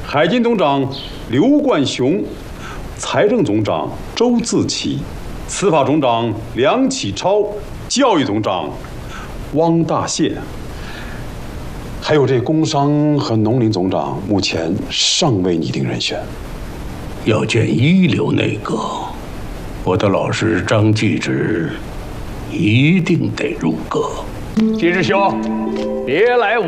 海军总长刘冠雄，财政总长周自齐，司法总长梁启超，教育总长汪大宪，还有这工商和农林总长，目前尚未拟定人选。 要建一流内阁，我的老师张继直一定得入阁。 继直兄，别来无